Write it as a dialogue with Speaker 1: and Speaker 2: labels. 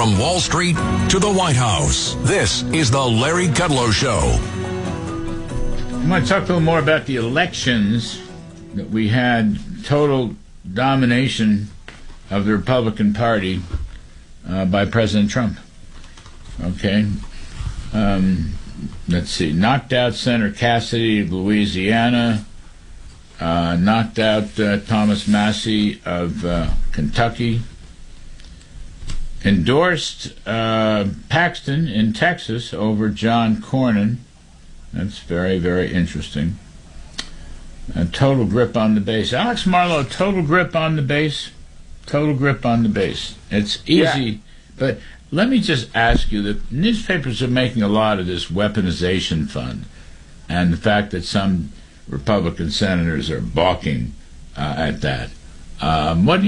Speaker 1: From Wall Street to the White House, this is the Larry Kudlow Show.
Speaker 2: I want to talk a little more about the elections. That we had total domination of the Republican Party by President Trump. Okay. Let's see. Knocked out Senator Cassidy of Louisiana. Knocked out Thomas Massie of Kentucky. Endorsed Paxton in Texas over John Cornyn. That's very, very interesting. A total grip on the base. Alex Marlow, total grip on the base. Total grip on the base. It's easy, but let me just ask you, the newspapers are making a lot of this weaponization fund and the fact that some Republican senators are balking at that. What do